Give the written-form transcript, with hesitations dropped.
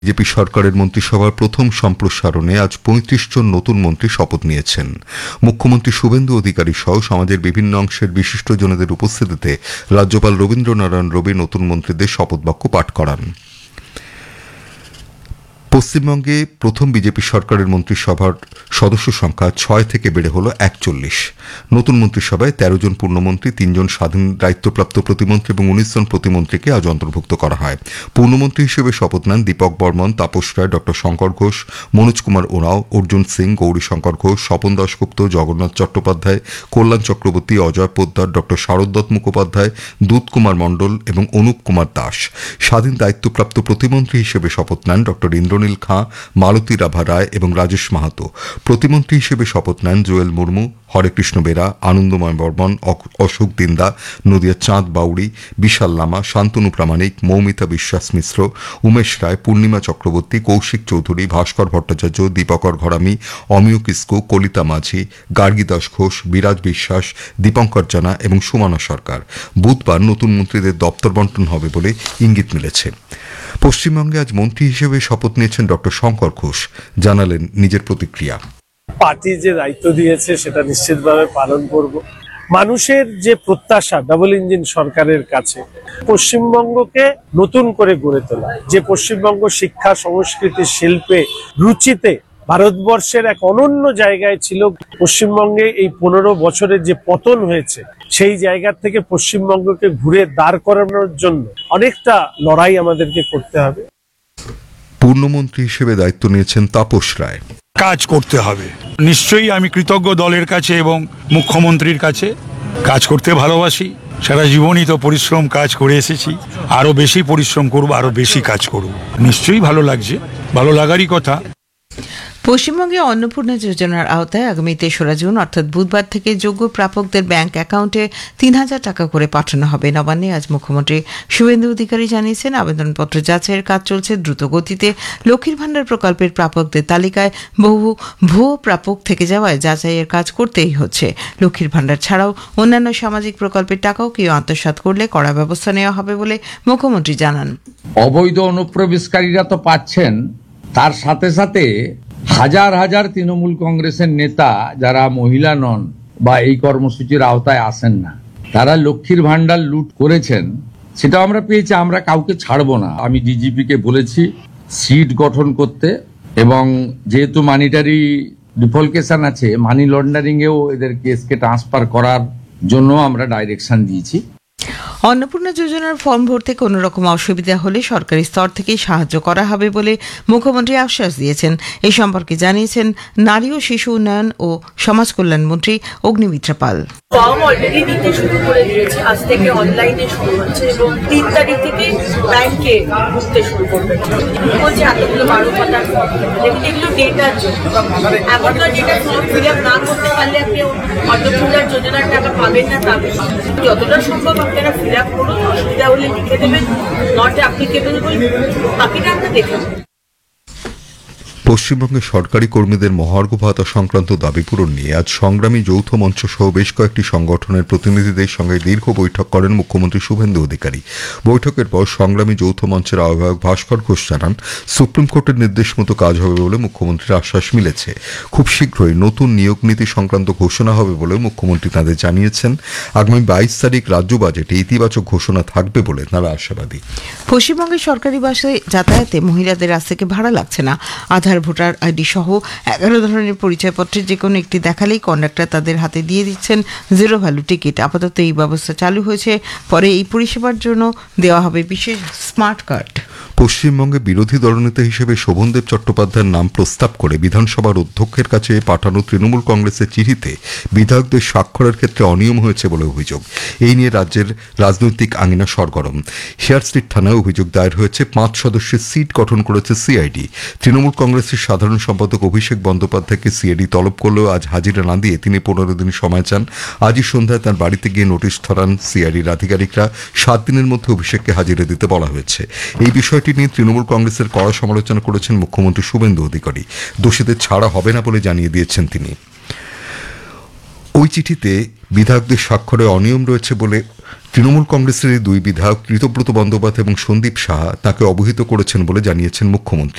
BJP সরকারের মন্ত্রিসভার প্রথম সম্প্রসারণে আজ ৩৫ জন নতুন মন্ত্রী শপথ নিয়েছেন। মুখ্যমন্ত্রী শুভেন্দু অধিকারী সহ সমাজের বিভিন্ন অংশের বিশিষ্টজনদের উপস্থিতিতে রাজ্যপাল রবীন্দ্রনারায়ণ রবি নতুন মন্ত্রীদের শপথবাক্য পাঠ করান। পশ্চিমবঙ্গে প্রথম বিজেপি সরকারের মন্ত্রিসভার সদস্য সংখ্যা ৬ থেকে বেড়ে হল ৪১। নতুন মন্ত্রিসভায় ১৩ জন পূর্ণমন্ত্রী, ৩ জন স্বাধীন দায়িত্বপ্রাপ্ত প্রতিমন্ত্রী এবং ১৯ জন প্রতিমন্ত্রীকে আজ অন্তর্ভুক্ত করা হয়। পূর্ণমন্ত্রী হিসেবে শপথ নেন দীপক বর্মন, তাপস রায়, ড শঙ্কর ঘোষ, মনোজ কুমার ওরাও, অর্জুন সিং, গৌরীশঙ্কর ঘোষ, স্বপন দাশগুপ্ত, জগন্নাথ চট্টোপাধ্যায়, কল্যাণ চক্রবর্তী, অজয় পোদ্দার, ড শারদত্ত মুখোপাধ্যায়, দুধ কুমার মণ্ডল এবং অনুপ কুমার দাস। স্বাধীন দায়িত্বপ্রাপ্ত প্রতিমন্ত্রী হিসেবে শপথ নেন ড ইন্দ্রনীল খাঁ, মালতী রাভা রায় এবং রাজেশ মাহাতো। প্রতিমন্ত্রী হিসেবে শপথ নেন জুয়েল মুর্মু, হরেকৃষ্ণ বেরা, আনন্দময় বর্মন, অশোক দিন্দা, নদিয়ার চাঁদ বাউড়ি, বিশাল লামা, শান্তনু প্রামাণিক, মৌমিতা বিশ্বাস মিশ্র, উমেশ রায়, পূর্ণিমা চক্রবর্তী, কৌশিক চৌধুরী, ভাস্কর ভট্টাচার্য, দীপকর ঘরামি, অমিয় কিস্কু, কলিতা মাঝি, গার্গী দাস ঘোষ, বিরাজ বিশ্বাস, দীপঙ্কর জানা এবং সুমনা সরকার। বুধবার নতুন মন্ত্রীদের দপ্তর বন্টন হবে বলে ইঙ্গিত মিলেছে। পশ্চিমবঙ্গে আজ মন্ত্রী হিসেবে শপথ নিয়েছেন ড শঙ্কর ঘোষ। জানালেন নিজের প্রতিক্রিয়া। পার্টি যে দায়িত্ব দিয়েছে সেটা নিশ্চিতভাবে পালন করব। মানুষের যে প্রত্যাশা ডাবল ইঞ্জিন সরকারের কাছে পশ্চিমবঙ্গকে নতুন করে গড়ে তোলা, যে পশ্চিমবঙ্গ শিক্ষা, সংস্কৃতি, শিল্পে, রুচিতে ভারতবর্ষের এক অনন্য জায়গায় ছিল, পশ্চিমবঙ্গে এই ১৫ বছরের যে পতন হয়েছে সেই জায়গা থেকে পশ্চিমবঙ্গকে ঘুরে দাঁড় করানোর জন্য অনেকটা লড়াই আমাদেরকে করতে হবে। পূর্ণমন্ত্রী হিসেবে দায়িত্ব নিয়েছেন তাপস রায়। কাজ করতে হবে, নিশ্চয়ই আমি কৃতজ্ঞ দলের কাছে এবং মুখ্যমন্ত্রীর কাছে। কাজ করতে ভালোবাসি, সারা জীবনই তো পরিশ্রম কাজ করে এসেছি, আরো বেশি পরিশ্রম করব, আরো বেশি কাজ করব। নিশ্চয়ই ভালো লাগছে, ভালো লাগারই কথা। পশ্চিমবঙ্গে অন্নপূর্ণা যোজনার আওতায় আগামী ৩রা জুন অর্থাৎ বুধবার থেকে যোগ্য প্রাপকদের ব্যাংক অ্যাকাউন্টে ৩,০০০ টাকা করে পাঠানো হবে। নবান্নে আজ মুখ্যমন্ত্রী শুভেন্দু অধিকারী জানিয়েছেন, আবেদনপত্র যাচাইয়ের কাজ চলছে দ্রুত গতিতে। লক্ষ্মীর ভাণ্ডার প্রকল্পের প্রাপকদের তালিকায় বহু ভুয়ো প্রাপক থেকে যাওয়ায় যাচাইয়ের কাজ করতেই হচ্ছে। লক্ষ্মীর ভাণ্ডার ছাড়াও অন্যান্য সামাজিক প্রকল্পের টাকাও কেউ আত্মসাৎ করলে কড়া ব্যবস্থা নেওয়া হবে বলে মুখ্যমন্ত্রী জানান। অবৈধ অনুপ্রবেশকারীরা তো পাচ্ছেন, তার সাথে সাথে হাজার হাজার তৃণমূল কংগ্রেসের নেতা যারা মহিলা নন বা এই কর্মসূচির আওতায় আসেন না, তারা লক্ষ্মীর ভান্ডার লুট করেছেন, সেটা আমরা পেয়েছি। আমরা কাউকে ছাড়বো না। আমি ডিজিপি কে বলেছি সিট গঠন করতে, এবং যেহেতু মানিটারি ডিফলকেশন আছে, মানি লন্ডারিং এও এদের কেসকে ট্রান্সফার করার জন্য আমরা ডাইরেকশন দিয়েছি। অন্নপূর্ণা যোজনার ফর্ম ভরতে কোনো রকম অসুবিধা হলে সরকারি স্তর থেকেই সাহায্য করা হবে বলে মুখ্যমন্ত্রী আশ্বাস দিয়েছেন। এই সম্পর্কে জানিয়েছেন নারী ও শিশু উন্নয়ন ও সমাজ কল্যাণ মন্ত্রী অগ্নিমিত্রা পাল। ফর্ম অলরেডি দিতে শুরু করে দিয়েছে, আজ থেকে অনলাইনে শুরু হচ্ছে এবং ৩ তারিখ থেকে ব্যাংকে ঢুকতে শুরু করবে। বলছে এতগুলো ১২ পাতার ফর্ম, লেকিন এগুলো ডেটার জন্য। এখনকার ডেটার ফর্ম ফিল আপ না করতে পারলে আপনি অন্নপূর্ণার যোজনার টাকা পাবেন না। তা যতটা সম্ভব আপনারা ফিল আপ করুন, অসুবিধা হলে লিখে দেবেন, নট অ্যাপ্লিকেবল বলে বাকিটা আমরা দেখে নেব। পশ্চিমবঙ্গে সরকারি কর্মীদের মহার্ঘ ভাতা সংক্রান্ত দাবি পূরণ নিয়ে আজ সংগ্রামী যৌথ মঞ্চ সহ বেশ কয়েকটি সংগঠনের প্রতিনিধিদের সঙ্গে দীর্ঘ বৈঠক করেন মুখ্যমন্ত্রী শুভেন্দু অধিকারী। বৈঠকের পর সংগ্রামী যৌথ মঞ্চের আহ্বায়ক ভাস্কর ঘোষ জানান, সুপ্রিম কোর্টের নির্দেশ মতো কাজ হবে বলে মুখ্যমন্ত্রীর আশ্বাস মিলেছে। খুব শীঘ্রই নতুন নিয়োগ নীতি সংক্রান্ত ঘোষণা হবে বলে মুখ্যমন্ত্রী তাঁদের জানিয়েছেন। আগামী ২২ তারিখ রাজ্য বাজেটে ইতিবাচক ঘোষণা থাকবে বলে তাঁরা আশাবাদী। পশ্চিমবঙ্গে সরকারি বাসে যাতায়াতে মহিলাদের আজ থেকে ভাড়া লাগছে না। আধার, ভোটার আইডি সহ 11 ধরনের পরিচয়পত্রের যে কোনো একটি দেখালেই কন্ডাক্টর তাদের হাতে দিয়ে দিচ্ছেন জিরো ভ্যালু টিকিট। আপাতত এই ব্যবস্থা চালু হয়েছে, পরে এই পরিষেবার জন্য দেওয়া হবে বিশেষ স্মার্ট কার্ড। পশ্চিমবঙ্গে বিরোধী দলনেতা হিসেবে শোভনদেব চট্টোপাধ্যায়ের নাম প্রস্তাব করে বিধানসভার অধ্যক্ষের কাছে পাঠানো তৃণমূল কংগ্রেসের চিঠিতে বিধায়কদের স্বাক্ষরের ক্ষেত্রে অনিয়ম হয়েছে বলে অভিযোগ। এই নিয়ে রাজ্যের রাজনৈতিক আঙিনা সরগরম। হেয়ার স্ট্রিট থানায় অভিযোগ দায়ের হয়েছে। 5 সদস্যের সিট গঠন করেছে সিআইডি। তৃণমূল কংগ্রেসের সাধারণ সম্পাদক অভিষেক বন্দ্যোপাধ্যায়কে সিআইডি তলব করলেও আজ হাজিরা না দিয়ে তিনি 15 দিন সময় চান। আজই সন্ধ্যায় তার বাড়িতে গিয়ে নোটিশ ধরান সিআইডির আধিকারিকরা। 7 দিনের মধ্যে অভিষেককে হাজিরা দিতে বলা হয়েছে। এই বিষয়টি নিয়ে তৃণমূল কংগ্রেসের কড়া সমালোচনা করেছেন মুখ্যমন্ত্রী শুভেন্দু অধিকারী। দোষীদের ছাড়া হবে না বলে জানিয়ে দিয়েছেন তিনি। ওই চিঠিতে বিধায়কদের স্বাক্ষরে অনিয়ম রয়েছে বলে তৃণমূল কংগ্রেসের এই দুই বিধায়ক কৃতব্রত বন্দ্যোপাধ্যায় এবং সন্দীপ সাহা তাকে অবহিত করেছেন বলে জানিয়েছেন মুখ্যমন্ত্রী।